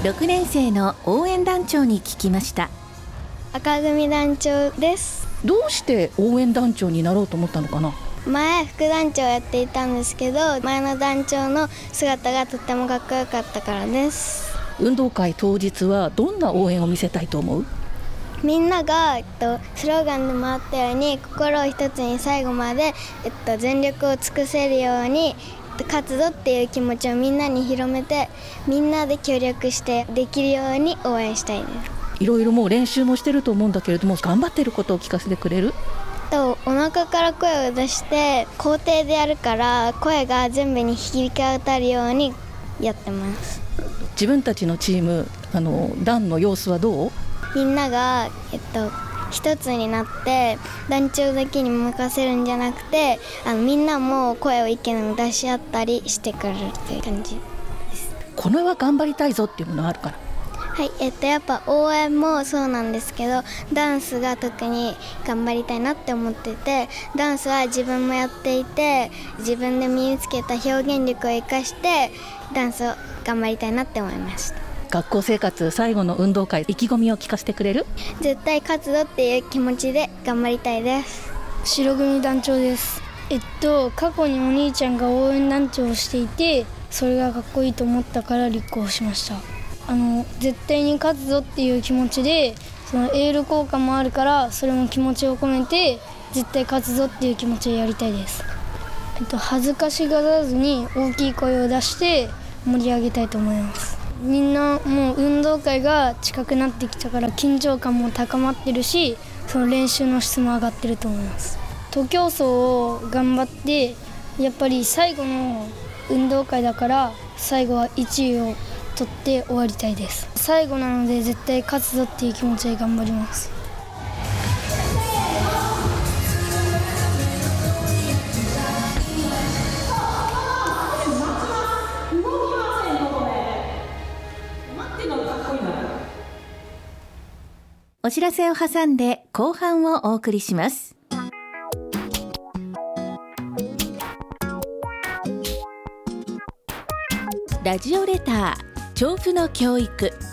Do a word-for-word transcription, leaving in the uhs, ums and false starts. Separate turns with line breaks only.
ろくねん生の応援団長に聞きました。
赤組団長です。
どうして応援団長になろうと思ったのかな？
前副団長をやっていたんですけど、前の団長の姿がとってもかっこよかったからです。
運動会当日はどんな応援を見せたいと思う？
みんなが、えっと、スローガンでもあったように心を一つに最後まで、えっと、全力を尽くせるように勝つぞっていう気持ちをみんなに広めて、みんなで協力してできるように応援したいです。
いろいろもう練習もしてると思うんだけれども、頑張ってることを聞かせてくれる？
とお腹から声を出して校庭でやるから声が全部に響き渡るようにやってます。
自分たちのチーム、あの団の様子はどう？
みんなが、えっと、一つになって団長だけに任せるんじゃなくて、あのみんなも声を意見を出し合ったりしてくれるっていう感じです。
これは頑張りたいぞっていうものあるから？
はい、えっと、やっぱ応援もそうなんですけど、ダンスが特に頑張りたいなって思ってて、ダンスは自分もやっていて、自分で身につけた表現力を生かしてダンスを頑張りたいなって思いました。
学校生活最後の運動会、意気込みを聞かせてくれる？
絶対勝つぞっていう気持ちで頑張りたいです。
白組団長です。えっと過去にお兄ちゃんが応援団長をしていて、それがかっこいいと思ったから立候補しました。あの絶対に勝つぞっていう気持ちで、そのエール効果もあるから、それも気持ちを込めて絶対勝つぞっていう気持ちでやりたいです。えっと恥ずかしがらずに大きい声を出して盛り上げたいと思います。みんなもう運動会が近くなってきたから緊張感も高まってるし、その練習の質も上がってると思います。徒競走を頑張って、やっぱり最後の運動会だから最後はいちいを取って終わりたいです。最後なので絶対勝つぞっていう気持ちで頑張ります。
お知らせを挟んで後半をお送りします。ラジオレター調布の教育。